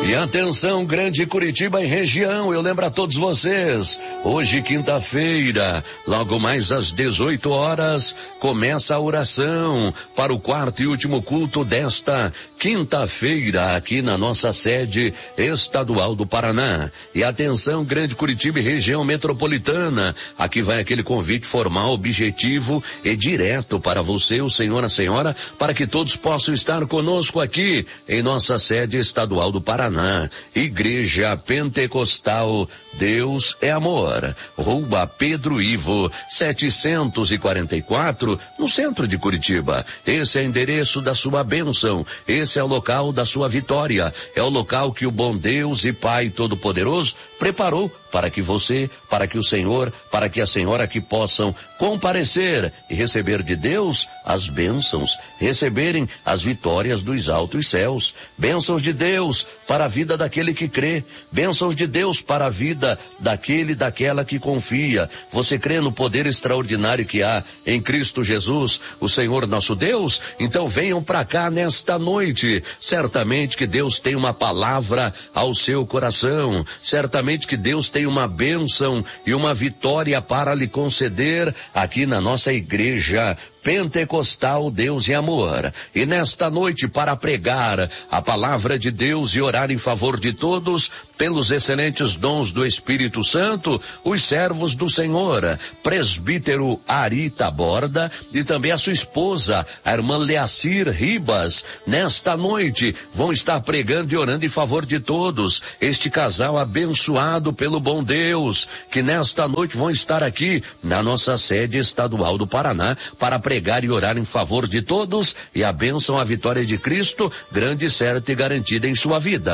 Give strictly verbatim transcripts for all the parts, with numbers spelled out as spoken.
E atenção, Grande Curitiba e região, eu lembro a todos vocês, hoje quinta-feira, logo mais às dezoito horas, começa a oração para o quarto e último culto desta quinta-feira, aqui na nossa sede estadual do Paraná. E atenção, Grande Curitiba e região metropolitana, aqui vai aquele convite formal, objetivo e direto para você, o senhor, a senhora, para que todos possam estar conosco aqui em nossa sede estadual do Paraná. Igreja Pentecostal Deus é Amor, Rua Pedro Ivo, setecentos e quarenta e quatro, no centro de Curitiba. Esse é o endereço da sua bênção, esse é o local da sua vitória, é o local que o bom Deus e Pai Todo-Poderoso preparou para que você, para que o Senhor, para que a senhora aqui possam comparecer e receber de Deus as bênçãos, receberem as vitórias dos altos céus, bênçãos de Deus para a vida daquele que crê, bênçãos de Deus para a vida daquele, daquela que confia. Você crê no poder extraordinário que há em Cristo Jesus, o Senhor nosso Deus? Então venham para cá nesta noite. Certamente que Deus tem uma palavra ao seu coração. Certamente que Deus tem uma bênção e uma vitória para lhe conceder aqui na nossa igreja Pentecostal Deus e Amor. E nesta noite, para pregar a palavra de Deus e orar em favor de todos, pelos excelentes dons do Espírito Santo, os servos do Senhor, presbítero Ari Taborda e também a sua esposa, a irmã Leacir Ribas, nesta noite vão estar pregando e orando em favor de todos. Este casal abençoado pelo bom Deus, que nesta noite vão estar aqui na nossa sede estadual do Paraná para pregar pregar e orar em favor de todos e a bênção, a vitória de Cristo, grande, certa e garantida em sua vida.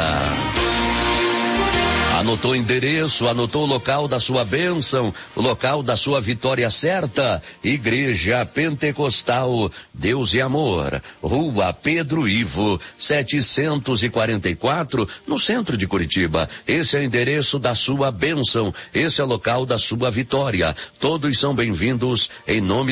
Anotou o endereço, anotou o local da sua bênção, o local da sua vitória certa? Igreja Pentecostal Deus e Amor, Rua Pedro Ivo, setecentos e quarenta e quatro, no centro de Curitiba. Esse é o endereço da sua bênção, esse é o local da sua vitória. Todos são bem-vindos em nome